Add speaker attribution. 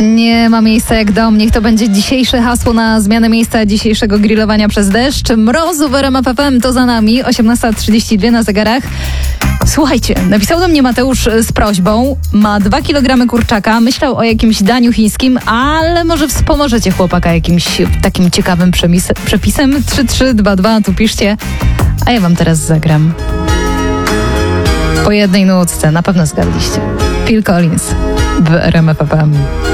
Speaker 1: Nie ma miejsca jak dom. Niech to będzie dzisiejsze hasło na zmianę miejsca dzisiejszego grillowania przez deszcz. Mrozu w RMF FM to za nami. 18:32 na zegarach. Słuchajcie, napisał do mnie Mateusz z prośbą. Ma 2 kg kurczaka. Myślał o jakimś daniu chińskim, ale może wspomożecie chłopaka jakimś takim ciekawym przepisem. 3322, tu piszcie. A ja wam teraz zagram. Po jednej nutce, na pewno zgadliście. Phil Collins w RMF FM.